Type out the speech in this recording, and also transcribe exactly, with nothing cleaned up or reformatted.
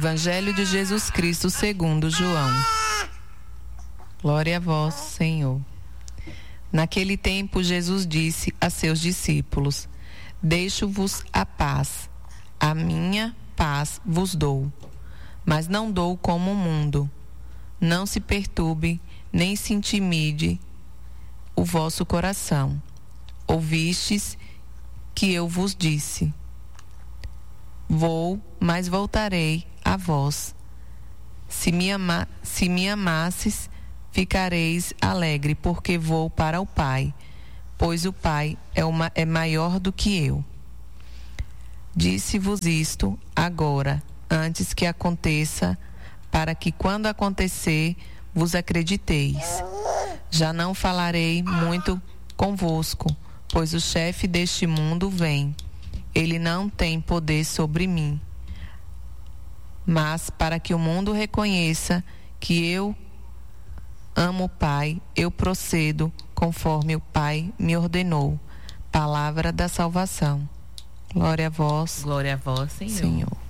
Evangelho de Jesus Cristo segundo João. Glória a vós, Senhor. Naquele tempo, Jesus disse a seus discípulos: Deixo-vos a paz, a minha paz vos dou, mas não dou como o mundo. Não se perturbe, nem se intimide o vosso coração. Ouvistes que eu vos disse: Vou, mas voltarei a vós. Se me, ama, se me amasses, ficareis alegre, porque vou para o Pai, pois o Pai é, uma, é maior do que eu. Disse-vos isto agora, antes que aconteça, para que quando acontecer, vos acrediteis. Já não falarei muito convosco, pois o chefe deste mundo vem. Ele não tem poder sobre mim. Mas para que o mundo reconheça que eu amo o Pai, eu procedo conforme o Pai me ordenou. Palavra da salvação. Glória a vós. Glória a vós, Senhor. Senhor.